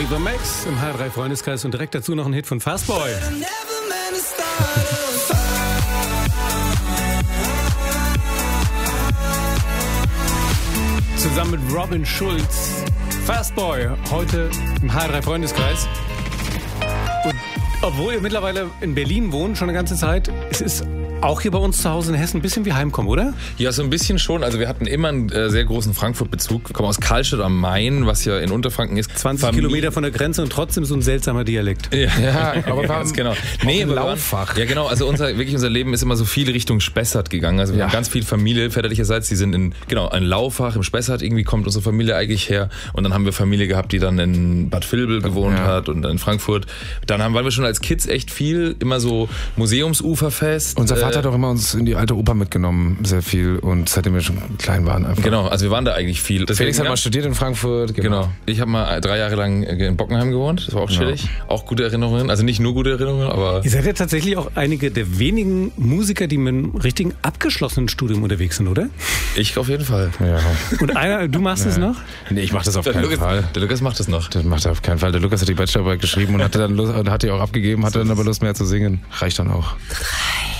Ava Max im H3 Freundeskreis und direkt dazu noch ein Hit von Fastboy. Zusammen mit Robin Schulz. Fastboy, heute im H3 Freundeskreis. Und obwohl ihr mittlerweile in Berlin wohnt, schon eine ganze Zeit, es ist auch hier bei uns zu Hause in Hessen ein bisschen wie Heimkommen, oder? Ja, so ein bisschen schon. Also wir hatten immer einen sehr großen Frankfurt-Bezug. Wir kommen aus Karlstadt am Main, was ja in Unterfranken ist. 20 Kilometer von der Grenze und trotzdem so ein seltsamer Dialekt. Ja, aber ganz genau. Nee, Lauffach. Ja, genau. Also unser Leben ist immer so viel Richtung Spessart gegangen. Also wir haben ganz viel Familie väterlicherseits. Die sind in Lauffach im Spessart. Irgendwie kommt unsere Familie eigentlich her. Und dann haben wir Familie gehabt, die dann in Bad Vilbel gewohnt hat und dann in Frankfurt. Dann waren wir schon als Kids echt viel, immer so Museumsuferfest. Unser Vater hat auch immer uns in die alte Oper mitgenommen, sehr viel. Und seitdem wir schon klein waren einfach. Genau, also wir waren da eigentlich viel. Felix hat mal studiert in Frankfurt. Genau. Ich habe mal 3 Jahre lang in Bockenheim gewohnt. Das war auch chillig. Auch gute Erinnerungen. Also nicht nur gute Erinnerungen, aber... Ihr seid ja tatsächlich auch einige der wenigen Musiker, die mit einem richtigen abgeschlossenen Studium unterwegs sind, oder? Ich auf jeden Fall. Ja. Und du machst es noch? Nee, ich mach das auf keinen Fall. Der Lukas macht das noch. Das macht er auf keinen Fall. Der Lukas hat die Bachelorarbeit geschrieben und hatte dann Lust, hat die auch abgegeben, hatte dann aber Lust mehr zu singen. Reicht dann auch.